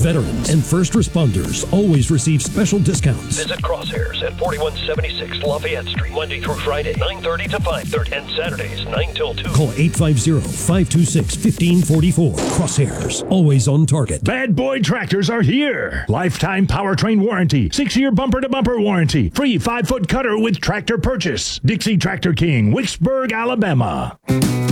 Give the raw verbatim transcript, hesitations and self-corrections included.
Veterans and first responders always receive special discounts. Visit Crosshairs at forty-one seventy-six Lafayette Street, Monday through Friday, nine thirty to five thirty, and Saturdays, nine till two. Call eight five zero, five two six, one five four four. Crosshairs, always on target. Bad Boy Tractors are here. Lifetime powertrain warranty, six-year bumper-to-bumper warranty, free five-foot cutter with tractor purchase. Dixie Tractor King, Wicksburg, Alabama.